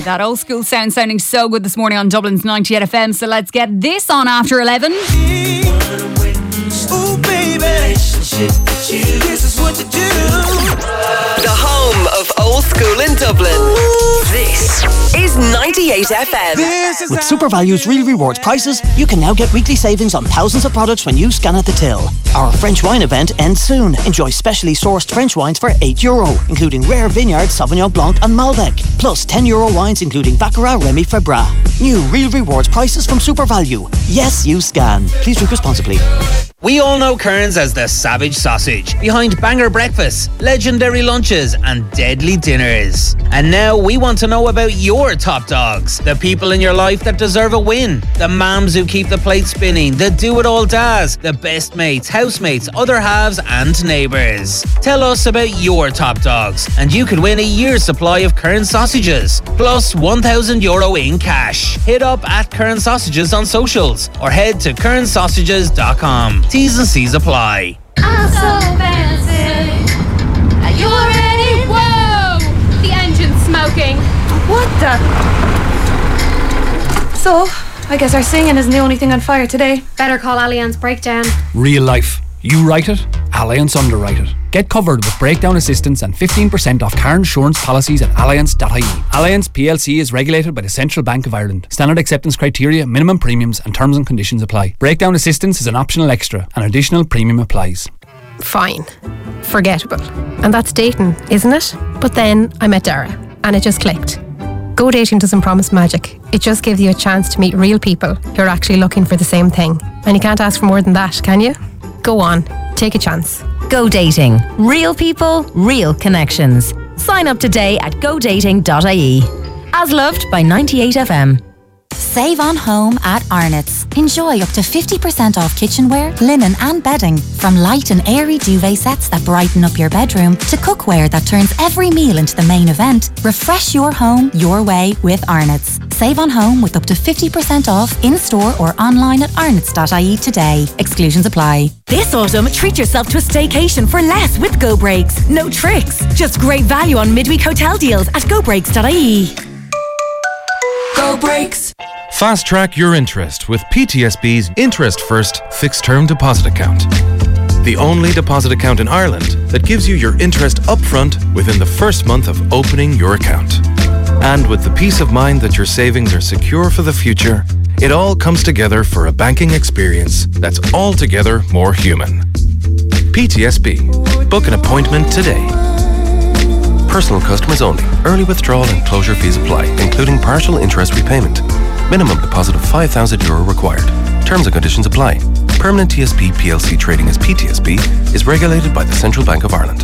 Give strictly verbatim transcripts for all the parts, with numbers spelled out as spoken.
That old school sound sounding so good this morning on Dublin's ninety-eight F M. So let's get this on after eleven. Ooh, baby, this is what you do. The home of old school in Dublin. This is ninety-eight F M. With SuperValue's Real Rewards prices, you can now get weekly savings on thousands of products when you scan at the till. Our French wine event ends soon. Enjoy specially sourced French wines for eight euro, including rare vineyard Sauvignon Blanc and Malbec. Plus ten euro wines including Baccarat, Remy Febra. New Real Rewards prices from SuperValue. Yes, you scan. Please drink responsibly. We all know Kearns as the savage sausage, behind banger breakfasts, legendary lunches and deadly dinners. And now we want to know about your top dogs, the people in your life that deserve a win, the mums who keep the plate spinning, the do-it-all dads, the best mates, housemates, other halves and neighbours. Tell us about your top dogs and you could win a year's supply of Kearns sausages, plus one thousand euro in cash. Hit up at Kearns Sausages on socials or head to kearns sausages dot com. T's and C's apply. I'm so fancy. Are you ready? Whoa! The engine's smoking. What the? So, I guess our singing isn't the only thing on fire today. Better call Allianz Breakdown. Real life. You write it, Allianz underwrite it. Get covered with breakdown assistance and fifteen percent off car insurance policies at allianz dot I E. Allianz P L C is regulated by the Central Bank of Ireland. Standard acceptance criteria, minimum premiums and terms and conditions apply. Breakdown assistance is an optional extra. An additional premium applies. Fine. Forgettable. And that's dating, isn't it? But then I met Dara and it just clicked. Go dating doesn't promise magic. It just gives you a chance to meet real people who are actually looking for the same thing. And you can't ask for more than that, can you? Go on, take a chance. Go dating. Real people, real connections. Sign up today at go dating dot I E. As loved by ninety-eight F M. Save on home at Arnott's. Enjoy up to fifty percent off kitchenware, linen and bedding. From light and airy duvet sets that brighten up your bedroom to cookware that turns every meal into the main event, refresh your home your way with Arnott's. Save on home with up to fifty percent off in-store or online at arnott's dot I E today. Exclusions apply. This autumn, treat yourself to a staycation for less with Go Breaks. No tricks, just great value on midweek hotel deals at go breaks dot I E. Go Breaks. Fast track your interest with P T S B's Interest First Fixed Term Deposit Account. The only deposit account in Ireland that gives you your interest upfront within the first month of opening your account. And with the peace of mind that your savings are secure for the future, it all comes together for a banking experience that's altogether more human. P T S B. Book an appointment today. Personal customers only. Early withdrawal and closure fees apply, including partial interest repayment. Minimum deposit of five thousand euro required. Terms and conditions apply. Permanent T S B P L C trading as P T S B is regulated by the Central Bank of Ireland.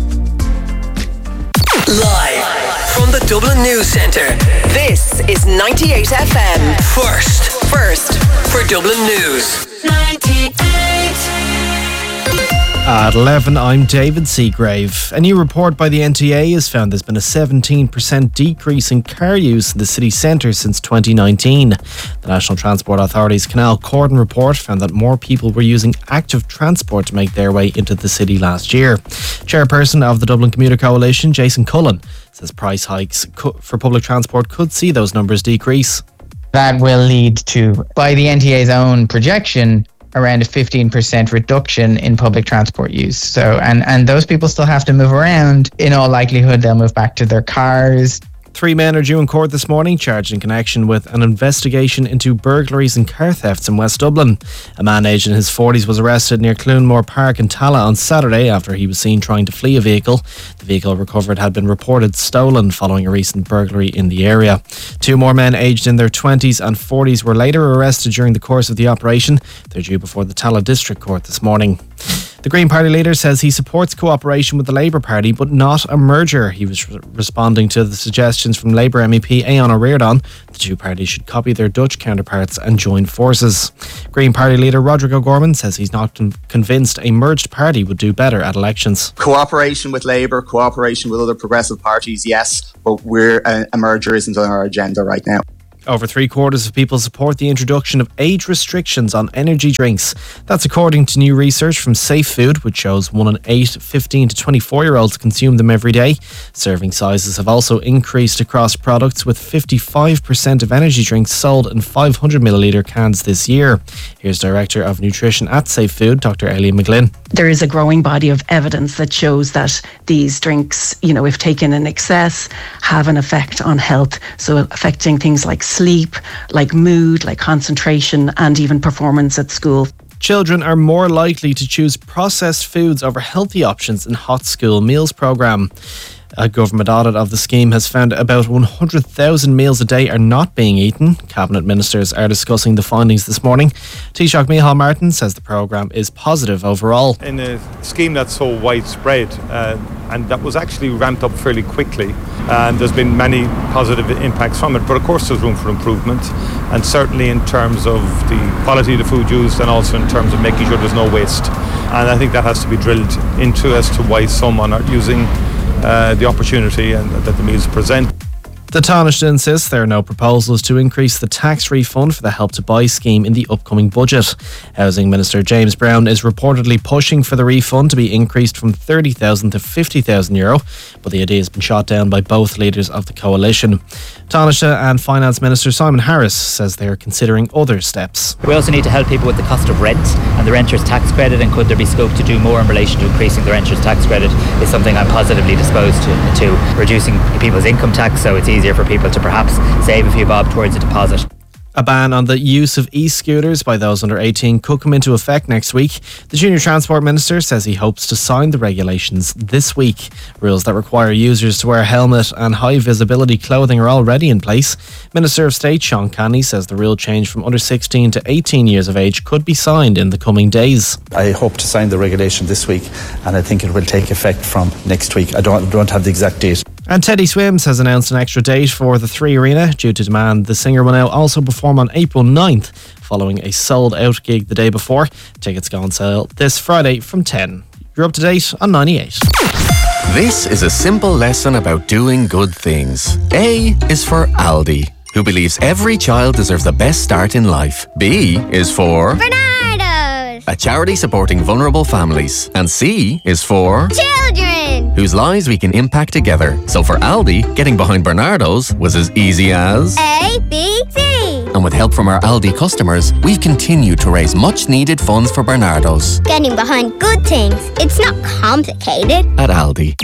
Live from the Dublin News Centre, this is ninety-eight F M. First, first for Dublin News. ninety-eight. At eleven, I'm David Seagrave. A new report by the N T A has found there's been a seventeen percent decrease in car use in the city centre since twenty nineteen. The National Transport Authority's Canal Cordon report found that more people were using active transport to make their way into the city last year. Chairperson of the Dublin Commuter Coalition, Jason Cullen, says price hikes for public transport could see those numbers decrease. That will lead to, by the N T A's own projection, around a fifteen percent reduction in public transport use. So, and, and those people still have to move around. In all likelihood, they'll move back to their cars. Three men are due in court this morning, charged in connection with an investigation into burglaries and car thefts in West Dublin. A man aged in his forties was arrested near Clunmore Park in Tala on Saturday after he was seen trying to flee a vehicle. The vehicle recovered had been reported stolen following a recent burglary in the area. Two more men aged in their twenties and forties were later arrested during the course of the operation. They're due before the Tala District Court this morning. The Green Party leader says he supports cooperation with the Labour Party but not a merger. He was re- responding to the suggestions from Labour M E P Aodhán Ó Ríordáin. The two parties should copy their Dutch counterparts and join forces. Green Party leader Roderick O'Gorman says he's not con- convinced a merged party would do better at elections. Cooperation with Labour, cooperation with other progressive parties, yes, but we're, uh, a merger isn't on our agenda right now. Over three quarters of people support the introduction of age restrictions on energy drinks. That's according to new research from Safe Food, which shows one in eight fifteen to twenty-four year olds consume them every day. Serving sizes have also increased across products, with fifty-five percent of energy drinks sold in five hundred millilitre cans this year. Here's Director of Nutrition at Safe Food, Doctor Ellie McGlynn. There is a growing body of evidence that shows that these drinks, you know, if taken in excess, have an effect on health. So affecting things like sleep, like mood, like concentration, and even performance at school. Children are more likely to choose processed foods over healthy options in Hot School Meals programme. A government audit of the scheme has found about one hundred thousand meals a day are not being eaten. Cabinet ministers are discussing the findings this morning. Taoiseach Micheál Martin says the programme is positive overall. In a scheme that's so widespread uh, and that was actually ramped up fairly quickly, and there's been many positive impacts from it, but of course there's room for improvement, and certainly in terms of the quality of the food used and also in terms of making sure there's no waste. And I think that has to be drilled into as to why some are not using Uh, the opportunity and that the meals present. The Taoiseach insists there are no proposals to increase the tax refund for the Help to Buy scheme in the upcoming budget. Housing Minister James Brown is reportedly pushing for the refund to be increased from thirty thousand to fifty thousand euro, but the idea has been shot down by both leaders of the coalition. Taoiseach and Finance Minister Simon Harris says they are considering other steps. We also need to help people with the cost of rent and the renters tax credit, and could there be scope to do more in relation to increasing the renters tax credit is something I'm positively disposed to, to reducing people's income tax, so it's easier for people to perhaps save a few bob towards a deposit. A ban on the use of e-scooters by those under eighteen could come into effect next week. The Junior Transport Minister says he hopes to sign the regulations this week. Rules that require users to wear a helmet and high visibility clothing are already in place. Minister of State Sean Canny says the rule change from under sixteen to eighteen years of age could be signed in the coming days. I hope to sign the regulation this week, and I think it will take effect from next week. I don't, don't have the exact date. And Teddy Swims has announced an extra date for the Three Arena. Due to demand, the singer will now also perform on April ninth, following a sold-out gig the day before. Tickets go on sale this Friday from ten. You're up to date on ninety-eight. This is a simple lesson about doing good things. A is for Aldi, who believes every child deserves the best start in life. B is for Bernardo's, a charity supporting vulnerable families. And C is for children, whose lives we can impact together. So for Aldi, getting behind Bernardo's was as easy as A, B, C. And with help from our Aldi customers, we've continued to raise much needed funds for Bernardo's. Getting behind good things, it's not complicated. At Aldi.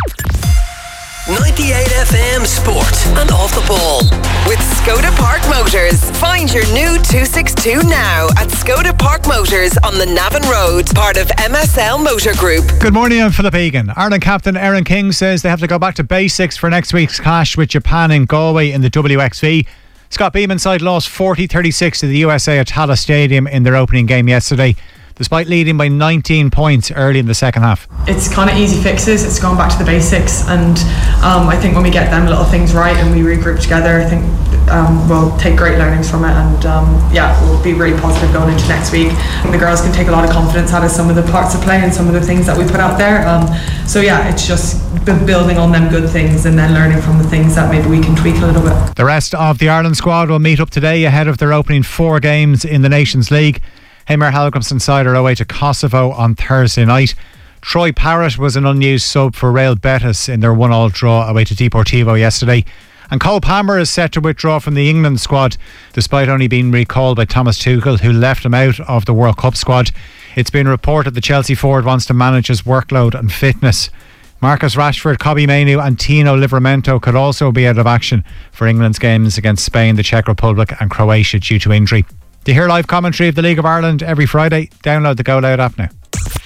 ninety-eight F M Sport and Off the Ball with Skoda Park Motors. Find your new two sixty-two now at Skoda Park Motors on the Navan Road, part of M S L Motor Group. Good morning, I'm Philip Egan. Ireland captain Erin King says they have to go back to basics for next week's clash with Japan in Galway in the W X V. Scott Beeman's side lost forty thirty-six to the U S A at Tallaght Stadium in their opening game yesterday, despite leading by nineteen points early in the second half. It's kind of easy fixes. It's going back to the basics, and um, I think when we get them little things right and we regroup together, I think um, we'll take great learnings from it, and um, yeah, we'll be really positive going into next week. The girls can take a lot of confidence out of some of the parts of play and some of the things that we put out there. Um, so yeah, it's just building on them good things and then learning from the things that maybe we can tweak a little bit. The rest of the Ireland squad will meet up today ahead of their opening four games in the Nations League. Heimir Hallgrimsson side are away to Kosovo on Thursday night. Troy Parrott was an unused sub for Real Betis in their one all draw away to Deportivo yesterday. And Cole Palmer is set to withdraw from the England squad, despite only being recalled by Thomas Tuchel, who left him out of the World Cup squad. It's been reported the Chelsea forward wants to manage his workload and fitness. Marcus Rashford, Kobbie Mainoo and Tino Livramento could also be out of action for England's games against Spain, the Czech Republic and Croatia due to injury. To hear live commentary of the League of Ireland every Friday, download the Go Loud app now.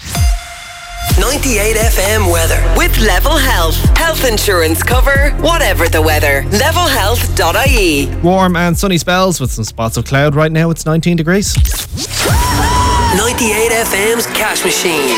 ninety-eight F M weather with Level Health. Health insurance cover, whatever the weather. level health dot I E. Warm and sunny spells with some spots of cloud. Right now it's nineteen degrees. ninety-eight F M's Cash Machine.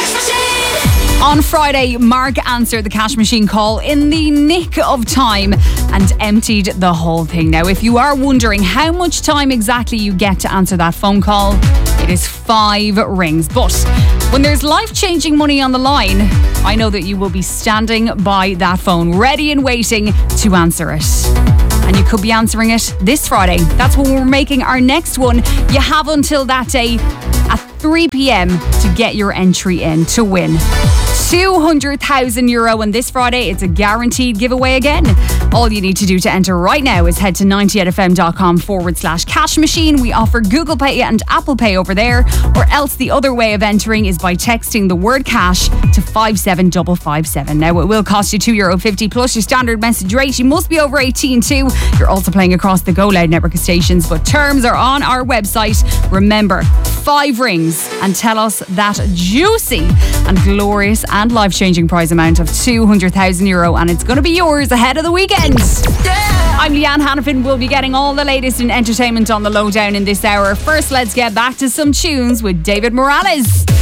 On Friday, Mark answered the cash machine call in the nick of time and emptied the whole thing. Now, if you are wondering how much time exactly you get to answer that phone call, it is five rings. But when there's life-changing money on the line, I know that you will be standing by that phone, ready and waiting to answer it. and you could be answering it this Friday. That's when we're making our next one. You have until that day at three p.m. to get your entry in to win two hundred thousand euro, and this Friday it's a guaranteed giveaway again. All you need to do to enter right now is head to ninety-eight fm.com forward slash cash machine. We offer Google Pay and Apple Pay over there, or else the other way of entering is by texting the word cash to five seven five five seven. Now it will cost you two euro fifty plus your standard message rate. You must be over eighteen too. You're also playing across the Go Loud network of stations, but terms are on our website. Remember, five rings and tell us that juicy and glorious and life-changing prize amount of two hundred thousand euro, and it's going to be yours ahead of the weekend. Yeah. I'm Leanne Hannafin. We'll be getting all the latest in entertainment on the lowdown in this hour. First, let's get back to some tunes with David Morales.